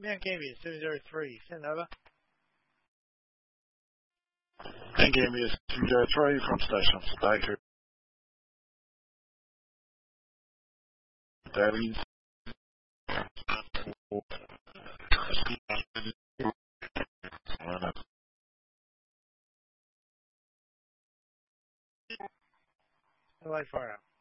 Man Gambius 003, send over. Man Gambius 003 from Station Baker. Dailies. Light fire out.